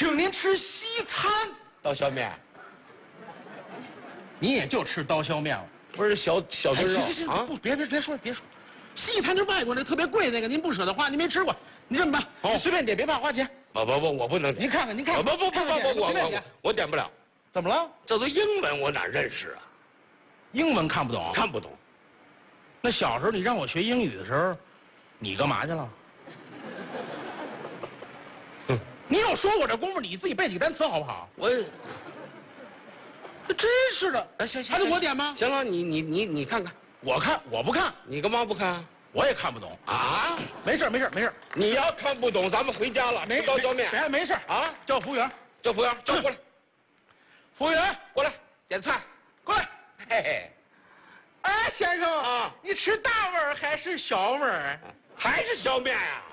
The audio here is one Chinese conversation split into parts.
请您吃西餐， 刀削面， 你也就吃刀削面了。 不是小炖肉行啊？ 不，别说，西餐就是外国那特别贵那个，您不舍得花，您没吃过，你这么办？你随便点，别怕花钱。 不，我不能点。 您看看， 不， 随便点。 我点不了。 怎么了？ 这都英文，我哪认识啊？ 英文看不懂， 看不懂。 那小时候你让我学英语的时候，你干嘛去了？你有说我这功夫，你自己背几个单词好不好？ 我， 真是的。 行， 还得我点吗？ 行了，你看看。 我不看。 你干嘛不看？ 我也看不懂啊。 没事。 你要看不懂，咱们回家了。吃刀削面。 没事啊， 叫服务员， 叫过来。 服务员过来点菜， 过来。 嘿嘿。 哎，先生啊， 你吃大碗儿还是小碗儿？ 还是削面呀？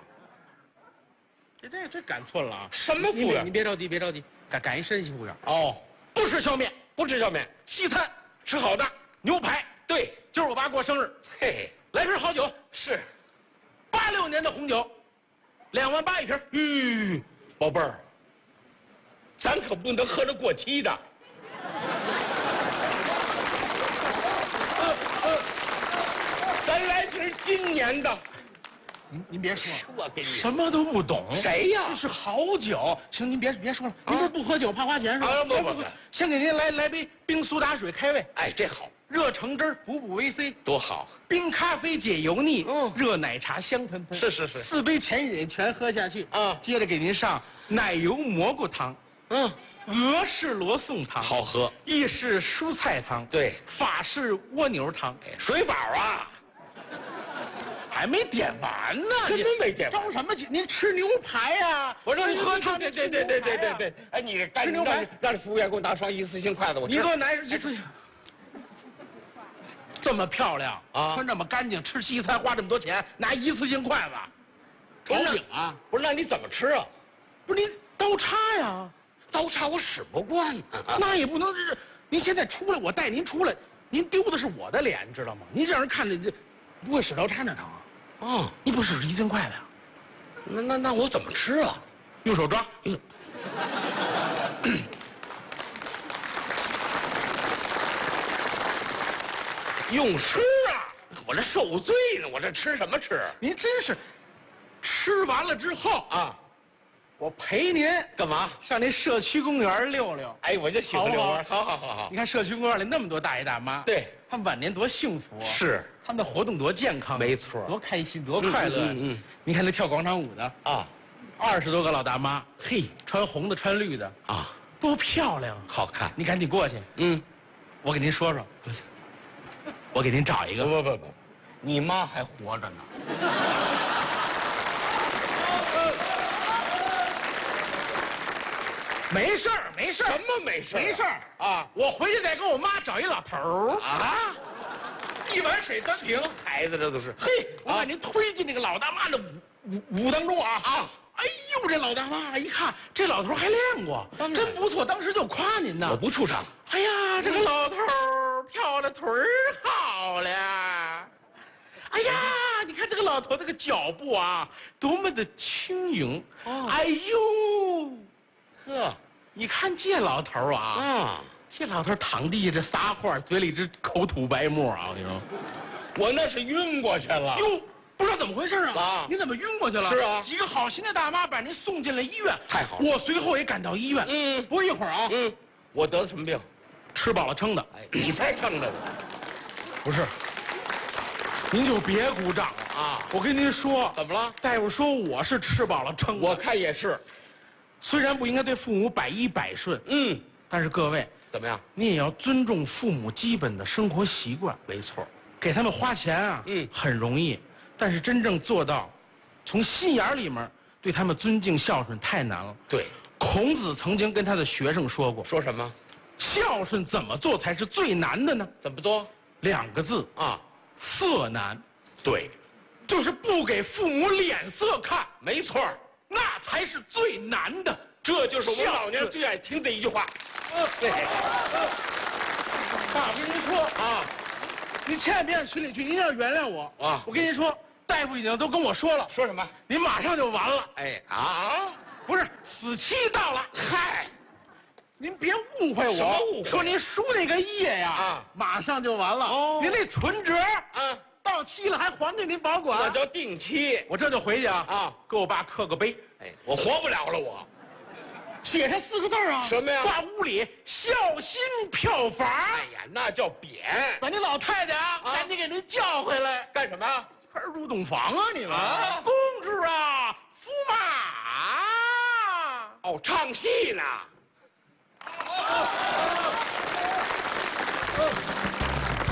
这赶错了啊！ 什么服务员？ 你别着急，赶一山西服务员。 哦， 不吃削面， 不吃削面， 西餐吃好的牛排。 对， 今儿我爸过生日， 嘿嘿， 来瓶好酒， 是 86年的红酒，28000一瓶。 宝贝儿，咱可不能喝着过期的。咱来瓶今年的。 您别说， 我给你什么都不懂。 谁呀？ 这是好酒。行，您别说了，您这不喝酒怕花钱是吧？ 不， 先给您来杯冰苏打水开胃。 哎，这好。 热橙汁补维 C， 多好。 冰咖啡解油腻，热奶茶香喷喷。 是。 4杯浅饮全喝下去啊， 接着给您上奶油蘑菇汤，俄式罗宋汤好喝， 意式蔬菜汤， 对， 法式蜗牛汤。 水饱啊。 还没点完呢， 什么没点完？ 着什么急？您吃牛排呀！ 我说喝汤， 对。哎，你吃牛排， 让服务员给我拿双一次性筷子，我吃。 你给我拿一次性。这么漂亮啊， 穿这么干净，吃西餐花这么多钱，拿一次性筷子，炒饼啊？ 不是，那你怎么吃啊？ 不是您刀叉呀？ 刀叉我使不惯呢。 那也不能是。您现在出来，我带您出来，您丢的是我的脸，知道吗？您让人看着这不会使刀叉那成啊？你不使一次性筷子呀？ 那我怎么吃啊？ 用手抓。 用吃啊！我这受罪呢，我这吃什么吃？ 您真是，吃完了之后啊， 我陪您干嘛？ 上那社区公园溜溜。 哎，我就喜欢遛弯。好。 你看社区公园里那么多大爷大妈， 对， 他们晚年多幸福啊！ 是， 他们的活动多健康， 没错， 多开心，多快乐。你看那跳广场舞的啊，20多个老大妈，嘿，穿红的穿绿的啊，多漂亮， 好看。 你赶紧过去，我给您说说。我给您找一个。 不，你妈还活着呢。 没事儿。 什么没事儿？ 没事儿啊！我回去再跟我妈找一老头儿啊，一碗水端平。 孩子这都是。 嘿，我把您推进那个老大妈的舞当中啊！哎呦，这老大妈一看，这老头还练过，真不错，当时就夸您呢。 我不出场。 哎呀，这个老头跳的腿儿好了。哎呀，你看这个老头这个脚步啊，多么的轻盈。哎呦， 呵， 你看这老头啊，这老头躺地下这撒欢，嘴里直口吐白沫啊！我跟你说， 我那是晕过去了。 哟。不知道怎么回事啊！您怎么晕过去了？ 是啊， 几个好心的大妈把您送进了医院。 太好了， 我随后也赶到医院。不一会儿啊， 我得了什么病？ 吃饱了撑的。 哎，你才撑着呢。 不是，您就别鼓掌了啊！我跟您说， 怎么了？ 大夫说我是吃饱了撑的。 我看也是。 虽然不应该对父母百依百顺，但是各位怎么样？ 你也要尊重父母基本的生活习惯。 没错， 给他们花钱啊，很容易。但是真正做到，从心眼里面对他们尊敬孝顺太难了。 对， 孔子曾经跟他的学生说过， 说什么？ 孝顺怎么做才是最难的呢？ 怎么做 ？2个字啊，色难。 对， 就是不给父母脸色看。 没错， 那才是最难的。 这就是我们老年人最爱听的一句话。对， 爸，我跟您说啊。你千万别让群里去，您要原谅我啊！我跟您说，大夫已经都跟我说了， 说什么？ 您马上就完了。 哎啊！ 不是死期到了。 嗨， 您别误会我， 什么误会说您输那个液呀， 啊马上就完了。 哦您那存折啊， 到期了还还给您保管。 那叫定期。 我这就回去啊， 啊给我爸刻个碑， 哎，我活不了了，我写上4个字啊， 什么呀挂屋里，孝心票房。 哎呀，那叫匾。 把您老太太啊， 啊赶紧给您叫回来。 干什么呀？ 还是入洞房啊你们？ 啊公主啊，驸马。 哦，唱戏呢。